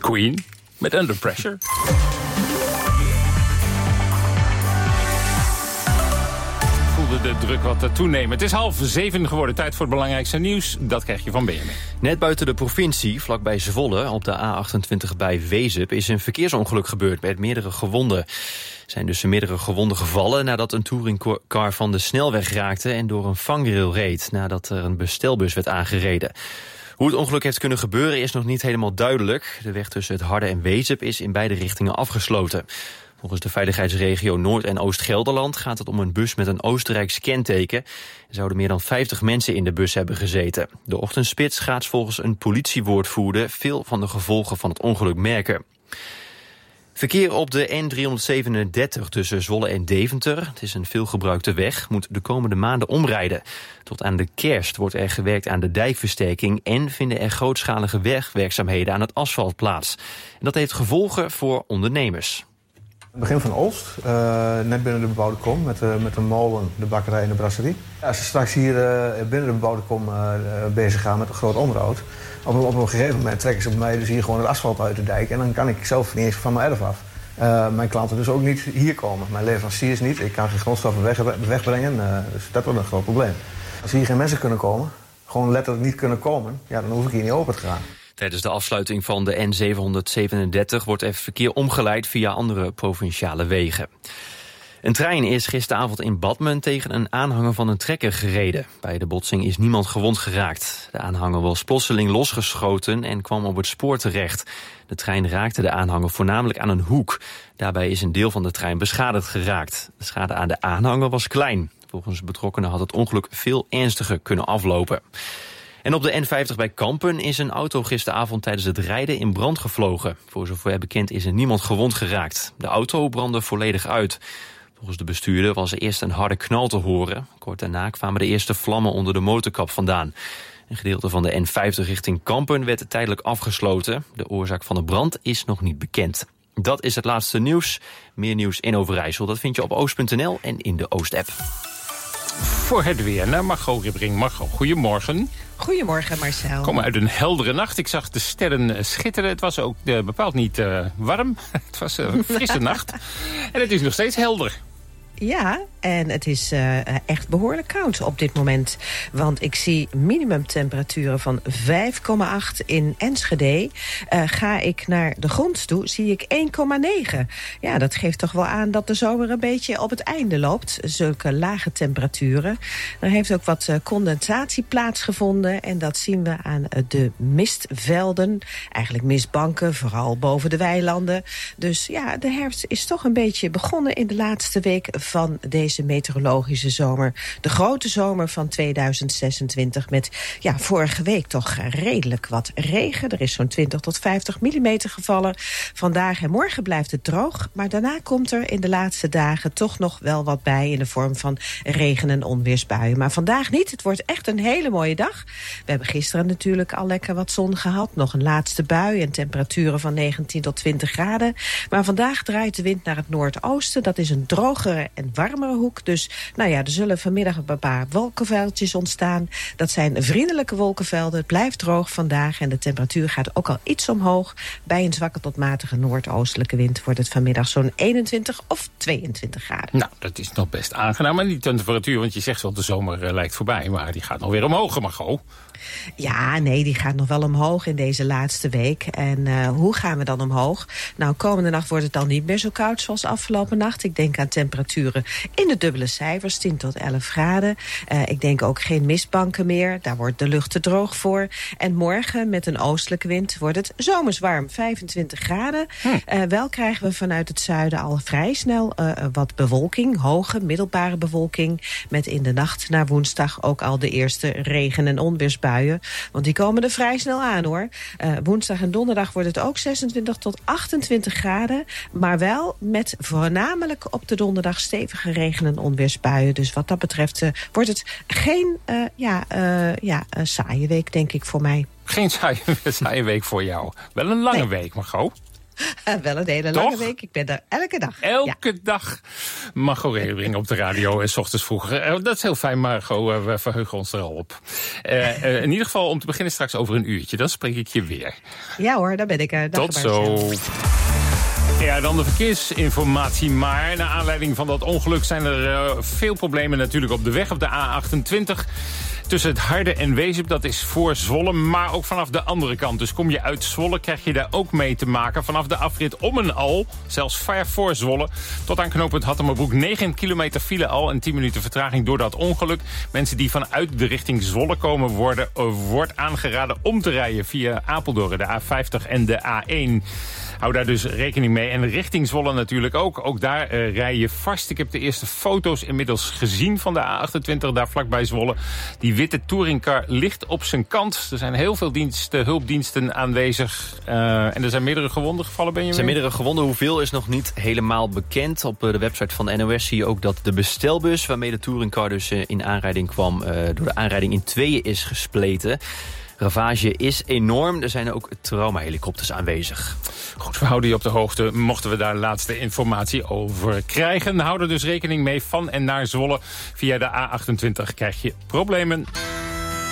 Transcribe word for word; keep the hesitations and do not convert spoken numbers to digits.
Queen met Under Pressure. De druk wat toenemen. Het is half zeven geworden. Tijd voor het belangrijkste nieuws. Dat krijg je van B N N. Net buiten de provincie, vlakbij Zwolle, op de A achtentwintig bij Wezep, is een verkeersongeluk gebeurd met meerdere gewonden. Er zijn dus meerdere gewonden gevallen nadat een touringcar van de snelweg raakte en door een vangrail reed, nadat er een bestelbus werd aangereden. Hoe het ongeluk heeft kunnen gebeuren is nog niet helemaal duidelijk. De weg tussen het Harde en Wezep is in beide richtingen afgesloten. Volgens de veiligheidsregio Noord- en Oost-Gelderland gaat het om een bus met een Oostenrijks kenteken. Er zouden meer dan vijftig mensen in de bus hebben gezeten. De ochtendspits gaat volgens een politiewoordvoerder veel van de gevolgen van het ongeluk merken. Verkeer op de N driehonderdzevenendertig tussen Zwolle en Deventer, het is een veelgebruikte weg, moet de komende maanden omrijden. Tot aan de kerst wordt er gewerkt aan de dijkversterking en vinden er grootschalige wegwerkzaamheden aan het asfalt plaats. En dat heeft gevolgen voor ondernemers. Het begin van Olst, uh, net binnen de bebouwde kom, met, uh, met de molen, de bakkerij en de brasserie. Als ze straks hier uh, binnen de bebouwde kom uh, bezig gaan met een groot onderhoud, op, op een gegeven moment trekken ze bij mij dus hier gewoon het asfalt uit de dijk en dan kan ik zelf niet eens van mijn erf af. Uh, mijn klanten dus ook niet hier komen. Mijn leveranciers niet. Ik kan geen grondstoffen weg, wegbrengen, uh, dus dat wordt een groot probleem. Als hier geen mensen kunnen komen, gewoon letterlijk niet kunnen komen, ja, dan hoef ik hier niet open te gaan. Tijdens de afsluiting van de N zevenhonderdzevenendertig wordt er verkeer omgeleid via andere provinciale wegen. Een trein is gisteravond in Badmen tegen een aanhanger van een trekker gereden. Bij de botsing is niemand gewond geraakt. De aanhanger was plotseling losgeschoten en kwam op het spoor terecht. De trein raakte de aanhanger voornamelijk aan een hoek. Daarbij is een deel van de trein beschadigd geraakt. De schade aan de aanhanger was klein. Volgens betrokkenen had het ongeluk veel ernstiger kunnen aflopen. En op de N vijftig bij Kampen is een auto gisteravond tijdens het rijden in brand gevlogen. Voor zover bekend is er niemand gewond geraakt. De auto brandde volledig uit. Volgens de bestuurder was er eerst een harde knal te horen. Kort daarna kwamen de eerste vlammen onder de motorkap vandaan. Een gedeelte van de N vijftig richting Kampen werd tijdelijk afgesloten. De oorzaak van de brand is nog niet bekend. Dat is het laatste nieuws. Meer nieuws in Overijssel, dat vind je op oost punt n l en in de Oost-app. Voor het weer naar Margot Ribbering. Margot, goedemorgen. Goedemorgen, Marcel. Kom uit een heldere nacht. Ik zag de sterren schitteren. Het was ook uh, bepaald niet uh, warm. Het was een frisse nacht. En het is nog steeds helder. Ja, en het is uh, echt behoorlijk koud op dit moment. Want ik zie minimumtemperaturen van vijf komma acht in Enschede. Uh, ga ik naar de grond toe, zie ik één komma negen. Ja, dat geeft toch wel aan dat de zomer een beetje op het einde loopt. Zulke lage temperaturen. Er heeft ook wat uh, condensatie plaatsgevonden. En dat zien we aan uh, de mistvelden. Eigenlijk mistbanken, vooral boven de weilanden. Dus ja, de herfst is toch een beetje begonnen in de laatste week van deze meteorologische zomer. De grote zomer van tweeduizend zesentwintig met ja, vorige week toch redelijk wat regen. Er is zo'n twintig tot vijftig millimeter gevallen. Vandaag en morgen blijft het droog. Maar daarna komt er in de laatste dagen toch nog wel wat bij in de vorm van regen- en onweersbuien. Maar vandaag niet. Het wordt echt een hele mooie dag. We hebben gisteren natuurlijk al lekker wat zon gehad. Nog een laatste bui en temperaturen van negentien tot twintig graden. Maar vandaag draait de wind naar het noordoosten. Dat is een drogere en warmere hoek. Dus nou ja, er zullen vanmiddag een paar wolkenveldjes ontstaan. Dat zijn vriendelijke wolkenvelden. Het blijft droog vandaag en de temperatuur gaat ook al iets omhoog. Bij een zwakke tot matige noordoostelijke wind wordt het vanmiddag zo'n eenentwintig of tweeëntwintig graden. Nou, dat is nog best aangenaam. Maar die temperatuur, want je zegt wel de zomer uh, lijkt voorbij. Maar die gaat nog weer omhoog, Margot. Ja, nee, die gaat nog wel omhoog in deze laatste week. En uh, hoe gaan we dan omhoog? Nou, komende nacht wordt het dan niet meer zo koud zoals afgelopen nacht. Ik denk aan temperaturen in de dubbele cijfers, tien tot elf graden. Uh, ik denk ook geen mistbanken meer. Daar wordt de lucht te droog voor. En morgen met een oostelijke wind wordt het zomers warm, vijfentwintig graden. Hm. Uh, wel krijgen we vanuit het zuiden al vrij snel uh, wat bewolking. Hoge, middelbare bewolking. Met in de nacht naar woensdag ook al de eerste regen- en onweersbuien. Want die komen er vrij snel aan, hoor. Uh, woensdag en donderdag wordt het ook zesentwintig tot achtentwintig graden. Maar wel met voornamelijk op de donderdag stevige regen- en onweersbuien. Dus wat dat betreft uh, wordt het geen uh, ja, uh, ja, uh, saaie week, denk ik, voor mij. Geen saaie, saaie week voor jou. Wel een lange nee. week, Margot. Wel een hele Toch? lange week. Ik ben er elke dag. Elke ja. dag Margot Redering op de radio en 's ochtends vroeg. Uh, dat is heel fijn, Margot. Uh, we verheugen ons er al op. Uh, uh, in ieder geval om te beginnen straks over een uurtje. Dan spreek ik je weer. Ja hoor, daar ben ik. Uh, Tot zo. Ja, dan de verkeersinformatie. Maar naar aanleiding van dat ongeluk zijn er uh, veel problemen natuurlijk op de weg op de A achtentwintig. Tussen het Harde en Wezep, dat is voor Zwolle, maar ook vanaf de andere kant. Dus kom je uit Zwolle, krijg je daar ook mee te maken. Vanaf de afrit Ommen al, zelfs ver voor Zwolle, tot aan knooppunt Hattemerbroek. negen kilometer file al en tien minuten vertraging door dat ongeluk. Mensen die vanuit de richting Zwolle komen, worden, uh, wordt aangeraden om te rijden via Apeldoorn, de A vijftig en de A één. Hou daar dus rekening mee. En richting Zwolle natuurlijk ook. Ook daar uh, rij je vast. Ik heb de eerste foto's inmiddels gezien van de A achtentwintig, daar vlakbij Zwolle. Die witte touringcar ligt op zijn kant. Er zijn heel veel diensten, hulpdiensten aanwezig. Uh, en er zijn meerdere gewonden gevallen, ben je Er zijn meerdere gewonden. Hoeveel is nog niet helemaal bekend. Op de website van de N O S zie je ook dat de bestelbus, waarmee de touringcar dus in aanrijding kwam, uh, door de aanrijding in tweeën is gespleten. Ravage is enorm. Er zijn ook traumahelikopters aanwezig. Goed, we houden je op de hoogte. Mochten we daar laatste informatie over krijgen. Hou er dus rekening mee van en naar Zwolle. Via de A achtentwintig krijg je problemen.